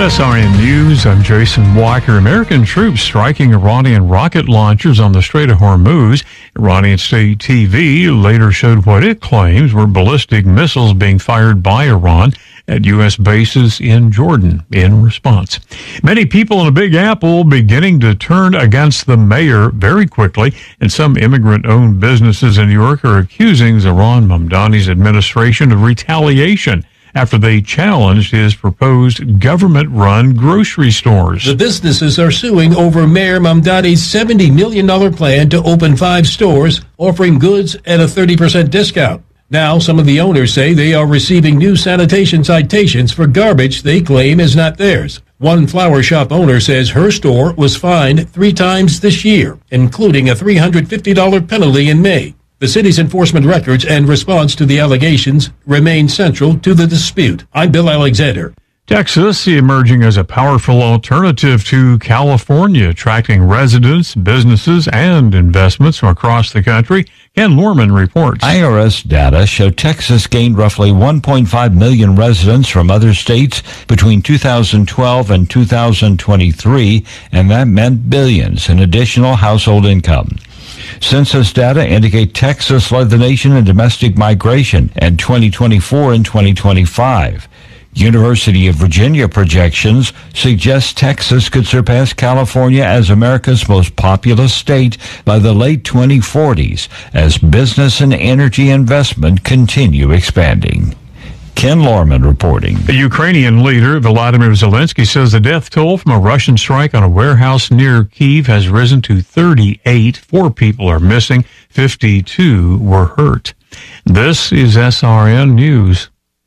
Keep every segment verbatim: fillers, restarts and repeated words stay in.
S R N News, I'm Jason Walker. American troops striking Iranian rocket launchers on the Strait of Hormuz. Iranian state T V later showed what it claims were ballistic missiles being fired by Iran at U S bases in Jordan in response. Many people in the Big Apple beginning to turn against the mayor very quickly, and some immigrant-owned businesses in New York are accusing Zohran Mamdani's administration of retaliation after they challenged his proposed government-run grocery stores. The businesses are suing over Mayor Mamdani's seventy million dollars plan to open five stores, offering goods at a thirty percent discount. Now, some of the owners say they are receiving new sanitation citations for garbage they claim is not theirs. One flower shop owner says her store was fined three times this year, including a three hundred fifty dollars penalty in May. The city's enforcement records and response to the allegations remain central to the dispute. I'm Bill Alexander. Texas emerging as a powerful alternative to California, attracting residents, businesses, and investments from across the country. Ken Lorman reports. I R S data show Texas gained roughly one point five million residents from other states between two thousand twelve and two thousand twenty-three, and that meant billions in additional household income. Census data indicate Texas led the nation in domestic migration in twenty twenty-four and twenty twenty-five. University of Virginia projections suggest Texas could surpass California as America's most populous state by the late twenty forties as business and energy investment continue expanding. Ken Lorman reporting. The Ukrainian leader, Volodymyr Zelensky, says the death toll from a Russian strike on a warehouse near Kyiv has risen to thirty-eight. Four people are missing. fifty-two were hurt. This is S R N News.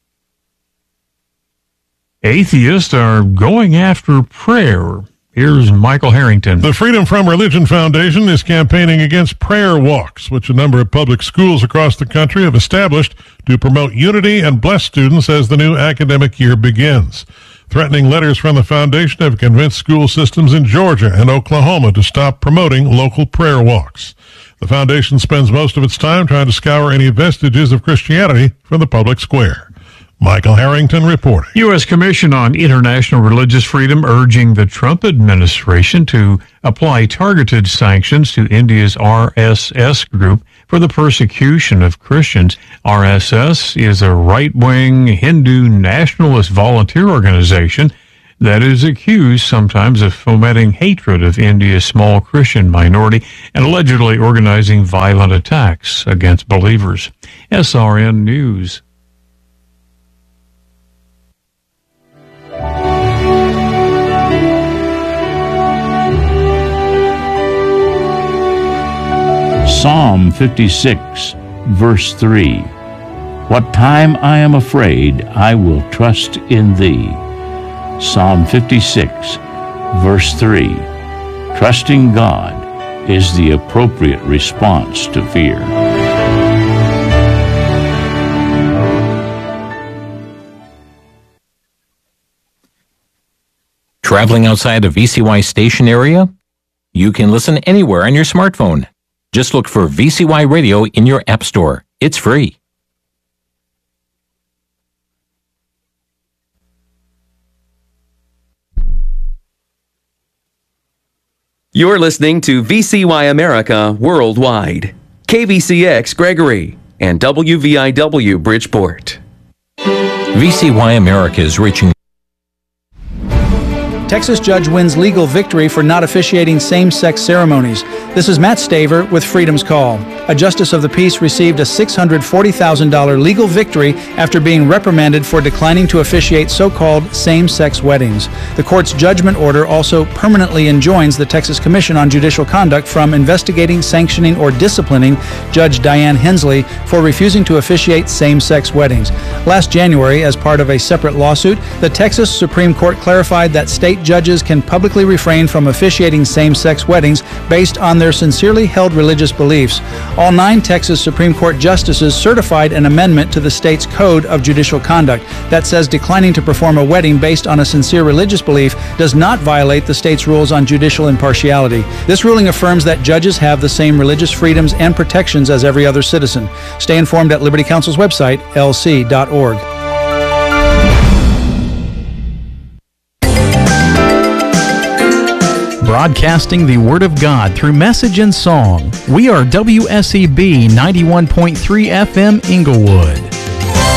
Atheists are going after prayer. Here's Michael Harrington. The Freedom From Religion Foundation is campaigning against prayer walks, which a number of public schools across the country have established to promote unity and bless students as the new academic year begins. Threatening letters from the foundation have convinced school systems in Georgia and Oklahoma to stop promoting local prayer walks. The foundation spends most of its time trying to scour any vestiges of Christianity from the public square. Michael Harrington reporting. U S Commission on International Religious Freedom urging the Trump administration to apply targeted sanctions to India's R S S group for the persecution of Christians. R S S is a right-wing Hindu nationalist volunteer organization that is accused sometimes of fomenting hatred of India's small Christian minority and allegedly organizing violent attacks against believers. S R N News. Psalm fifty-six, verse three. What time I am afraid, I will trust in thee. Psalm fifty-six, verse three. Trusting God is the appropriate response to fear. Traveling outside the V C Y station area? You can listen anywhere on your smartphone. Just look for V C Y Radio in your app store. It's free. You're listening to V C Y America Worldwide, K V C X Gregory, and W V I W Bridgeport. V C Y America is reaching. Texas judge wins legal victory for not officiating same-sex ceremonies. This is Matt Staver with Freedom's Call. A justice of the peace received a six hundred forty thousand dollars legal victory after being reprimanded for declining to officiate so-called same-sex weddings. The court's judgment order also permanently enjoins the Texas Commission on Judicial Conduct from investigating, sanctioning, or disciplining Judge Diane Hensley for refusing to officiate same-sex weddings. Last January, as part of a separate lawsuit, the Texas Supreme Court clarified that state judges can publicly refrain from officiating same-sex weddings based on their sincerely held religious beliefs. All nine Texas Supreme Court justices certified an amendment to the state's Code of Judicial Conduct that says declining to perform a wedding based on a sincere religious belief does not violate the state's rules on judicial impartiality. This ruling affirms that judges have the same religious freedoms and protections as every other citizen. Stay informed at Liberty Counsel's website, L C dot org. broadcasting the Word of God through message and song. We are W S E B ninety-one point three F M Inglewood.